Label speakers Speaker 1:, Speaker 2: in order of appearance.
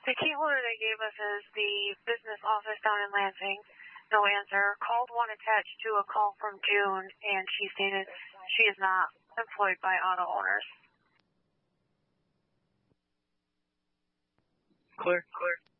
Speaker 1: The key holder they gave us is the business office down in Lansing. No answer. Called one attached to a call from June, and she stated she is not employed by auto owners.
Speaker 2: Clear.